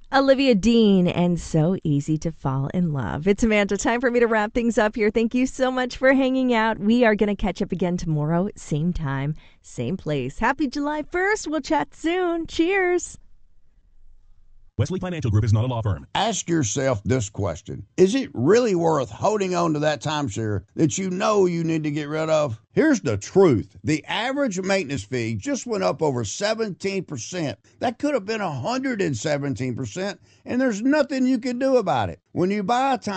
Olivia Dean, and So Easy to Fall in Love. It's Amanda. Time for me to wrap things up here. Thank you so much for hanging out. We are going to catch up again tomorrow, same time, same place. Happy July 1st. We'll chat soon. Cheers. Wesley Financial Group is not a law firm. Ask yourself this question. Is it really worth holding on to that timeshare that you know you need to get rid of? Here's the truth. The average maintenance fee just went up over 17%. That could have been 117%, and there's nothing you can do about it. When you buy a time